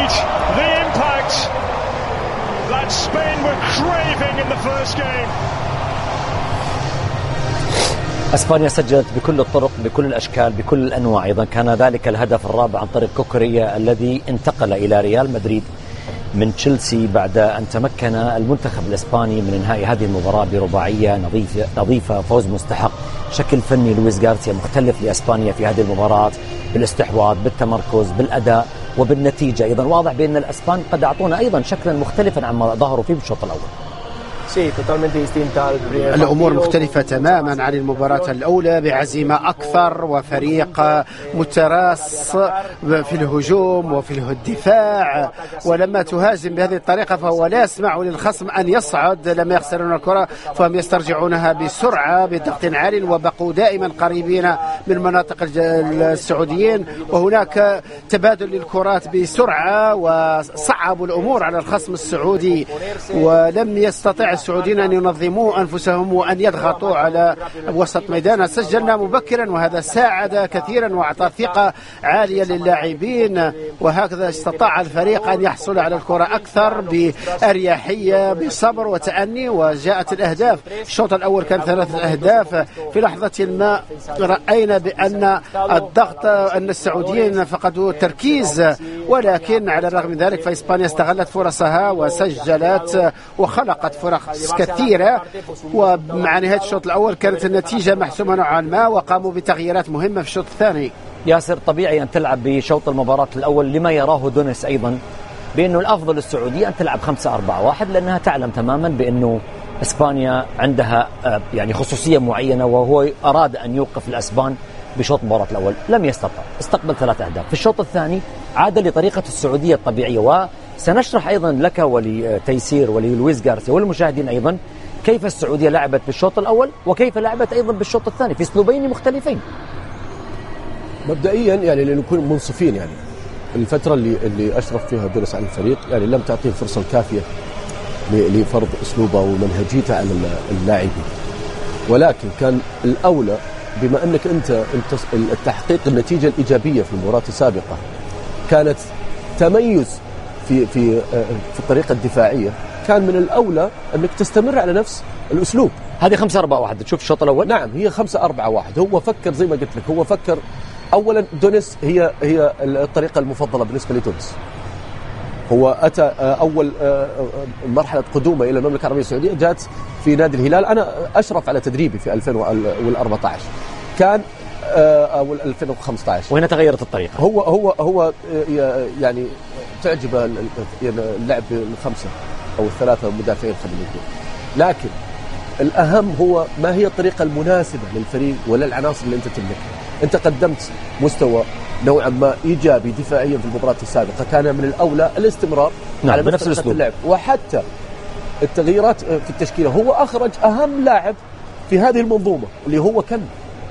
need the impact that Spain were craving in the first game. اسبانيا سجلت بكل الطرق بكل الاشكال بكل الانواع. ايضا كان ذلك الهدف الرابع عن طريق كوكوريا الذي انتقل الى ريال مدريد من تشيلسي بعد ان تمكن المنتخب الاسباني من انهاء هذه المباراه برباعيه نظيفه، فوز مستحق. شكل فني لويس غارسيا مختلف لاسبانيا في هذه المباراه بالاستحواذ بالتمركز بالاداء وبالنتيجه. ايضا واضح بان الاسبان قد اعطونا ايضا شكلا مختلفا عما ظهروا فيه بالشوط الاول. الأمور مختلفة تماما عن المباراة الأولى، بعزيمة أكثر وفريق متراص في الهجوم وفي الدفاع. ولما تهاجم بهذه الطريقة فهو لا يسمح للخصم أن يصعد. لما يخسرون الكرة فهم يسترجعونها بسرعة بضغط عال، وبقوا دائما قريبين من مناطق السعوديين، وهناك تبادل للكرات بسرعة وصعبوا الأمور على الخصم السعودي، ولم يستطع السعوديين أن ينظموا أنفسهم وأن يضغطوا على وسط ميدان. سجلنا مبكرا وهذا ساعد كثيرا وأعطى ثقة عالية للاعبين، وهكذا استطاع الفريق أن يحصل على الكرة أكثر بأريحية بصبر وتأني، وجاءت الأهداف. الشوط الأول كان 3 أهداف. في لحظة ما رأينا بأن الضغط أن السعوديين فقدوا التركيز، ولكن على الرغم من ذلك فإسبانيا استغلت فرصها وسجلت وخلقت فرص كثيرة. ومع نهاية الشوط الأول كانت النتيجة محسومة نوعا ما، وقاموا بتغييرات مهمة في الشوط الثاني. ياسر، طبيعي أن تلعب بشوط المباراة الأول لما يراه دونيس أيضا بأنه الأفضل للسعودية أن تلعب 5-4-1، لأنها تعلم تماما بأنه إسبانيا عندها يعني خصوصية معينة، وهو أراد أن يوقف الأسبان بشوط المباراة الأول لم يستطع، استقبل 3 أهداف. في الشوط الثاني عاد لطريقة السعودية الطبيعية، وسنشرح أيضا لك ولتيسير وللويس غارسيا والمشاهدين أيضا كيف السعودية لعبت بالشوط الأول وكيف لعبت أيضا بالشوط الثاني في أسلوبين مختلفين. مبدئيا يعني لنكون منصفين، يعني الفترة اللي أشرف فيها دونيس على الفريق يعني لم تعطيه الفرصة الكافية لفرض أسلوبه ومنهجيته على اللاعبين، ولكن كان الأولى بما أنك أنت التحقيق النتيجة الإيجابية في المباراة السابقة كانت تميز في الطريقة الدفاعية، كان من الأولى أنك تستمر على نفس الأسلوب. هذه 5-4-1 تشوف الشوط الأول. نعم، هي 5-4-1. هو فكر زي ما قلت لك، هو فكر أولا دونيس هي الطريقة المفضلة بالنسبة لدونيس. هو أتى أول مرحلة قدومه إلى المملكة العربية السعودية جاءت في نادي الهلال. أنا أشرف على تدريبي في 2014 كان أو 2015، وهنا تغيرت الطريقة. هو يعني تعجبه اللعب ب5 أو 3 مدافعين خلينا نقول، لكن الأهم هو ما هي الطريقة المناسبة للفريق ولا العناصر اللي أنت تملكها. أنت قدمت مستوى نوعا ما إيجابي دفاعيا في المباراة السابقة، كان من الأولى الاستمرار على بنفس الأسلوب اللعب، وحتى التغييرات في التشكيلة. هو أخرج أهم لاعب في هذه المنظومة اللي هو كان.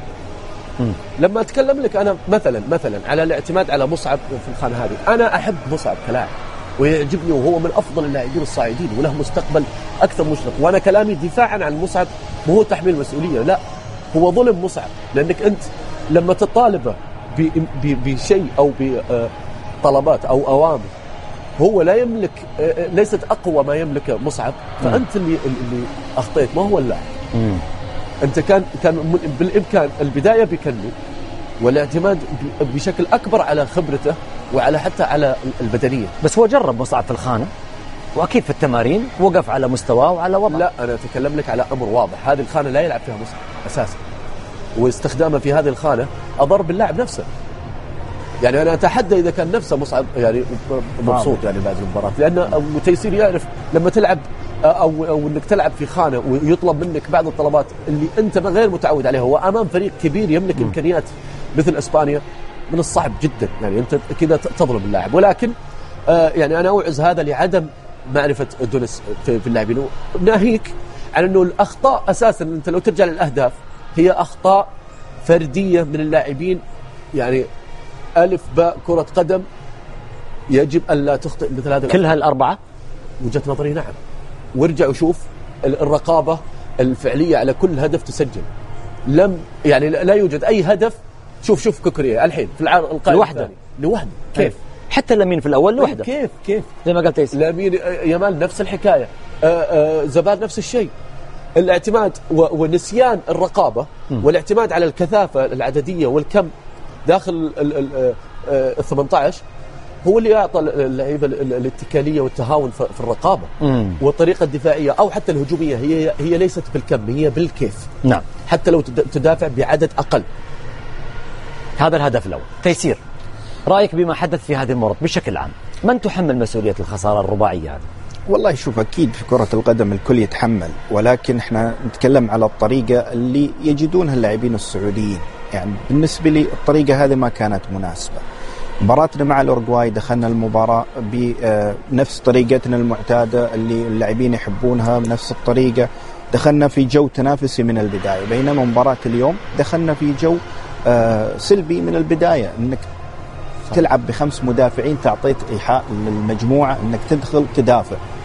لما أتكلم لك أنا مثلا على الاعتماد على مصعب في الخانة هذه، أنا أحب مصعب كلاعب ويعجبني، وهو من أفضل اللاعبين الصاعدين وله مستقبل أكثر مشرق. وأنا كلامي دفاعا عن مصعب مو تحميل مسؤولية، لا، هو ظلم مصعب، لأنك أنت لما تطالبه بشيء أو بطلبات أو أوامر هو لا يملك، ليست أقوى ما يملك مصعب، فأنت اللي أخطيت، ما هو اللاعب. أنت كان بالإمكان البداية بكني والاعتماد بشكل أكبر على خبرته وعلى حتى على البدنية. بس هو جرب مصعب في الخانة، وأكيد في التمارين وقف على مستواه وعلى وضعه. لا، أنا أتكلم لك على أمر واضح، هذه الخانة لا يلعب فيها مصعب أساسا، واستخدامه في هذه الخانة أضر باللاعب نفسه. يعني أنا أتحدى إذا كان نفسه مصعب يعني مبسوط يعني بعد المباراة، لأن تيسير يعرف لما تلعب أو إنك تلعب في خانة ويطلب منك بعض الطلبات اللي أنت غير متعود عليها، وأمام فريق كبير يملك إمكانيات مثل إسبانيا، من الصعب جدا يعني أنت كذا تظلم اللاعب. ولكن يعني أنا أوعز هذا لعدم معرفة دونيس في اللاعبين، ناهيك عن أنه الأخطاء أساسا أنت لو ترجع للأهداف هي أخطاء فردية من اللاعبين. يعني ألف باء كرة قدم يجب أن لا تخطئ مثل هذا كلها الأربعة. وجهة نظري نعم، وارجع وشوف الرقابة الفعلية على كل هدف تسجل. لا يوجد أي هدف. شوف كوكوريا الحين في القائمة لوحده كيف حتى لامين في الأول لوحده. كيف زي ما قلت لامين يامال نفس الحكاية، زبال نفس الشيء. الاعتماد ونسيان الرقابة والاعتماد على الكثافة العددية والكم داخل ال 18 هو اللي يعطى اللعيبة الاتكالية والتهاون في الرقابة. والطريقة الدفاعية أو حتى الهجومية هي ليست بالكم، هي بالكيف. نعم. حتى لو تدافع بعدد أقل. هذا الهدف الأول. تيسير، رأيك بما حدث في هذه المباراة بشكل عام، من تحمل مسؤولية الخسارة الرباعية هذه؟ والله شوف، أكيد في كرة القدم الكل يتحمل، ولكن احنا نتكلم على الطريقة اللي يجدونها اللاعبين السعوديين. يعني بالنسبة لي الطريقة هذه ما كانت مناسبة. مباراتنا مع الأورجواي دخلنا المباراة بنفس طريقتنا المعتادة اللي اللاعبين يحبونها، بنفس الطريقة دخلنا في جو تنافسي من البداية، بينما مباراة اليوم دخلنا في جو سلبي من البداية، انك تلعب ب5 مدافعين، تعطيت إيحاء للمجموعة انك تدخل تدافع.